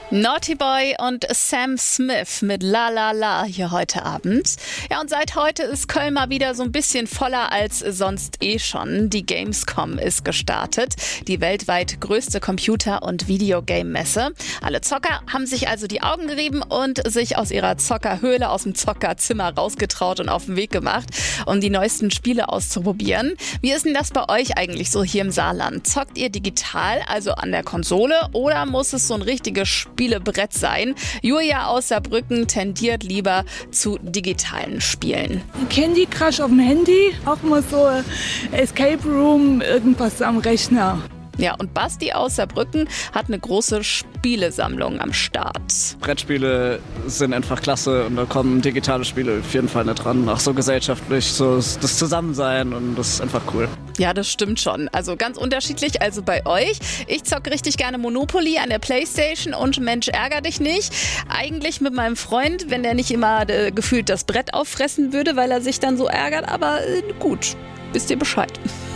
Naughty Boy und Sam Smith mit La La La hier heute Abend. Ja, und seit heute ist Köln mal wieder so ein bisschen voller als sonst schon. Die Gamescom ist gestartet, die weltweit größte Computer- und Videogame-Messe. Alle Zocker haben sich also die Augen gerieben und sich aus ihrer Zockerhöhle, aus dem Zockerzimmer rausgetraut und auf den Weg gemacht, um die neuesten Spiele auszuprobieren. Wie ist denn das bei euch eigentlich so hier im Saarland? Zockt ihr digital, also an der Konsole, oder muss es so ein richtiges Spielebrett sein? Julia aus Saarbrücken tendiert lieber zu digitalen Spielen. Candy Crush auf dem Handy, auch mal so Escape Room, irgendwas am Rechner. Ja, und Basti aus Saarbrücken hat eine große Spielesammlung am Start. Brettspiele sind einfach klasse und da kommen digitale Spiele auf jeden Fall nicht dran. Auch so gesellschaftlich, so das Zusammensein, und das ist einfach cool. Ja, das stimmt schon. Also ganz unterschiedlich, also bei euch. Ich zocke richtig gerne Monopoly an der Playstation und Mensch, ärger dich nicht. Eigentlich mit meinem Freund, wenn der nicht immer gefühlt das Brett auffressen würde, weil er sich dann so ärgert. Aber gut, wisst ihr Bescheid.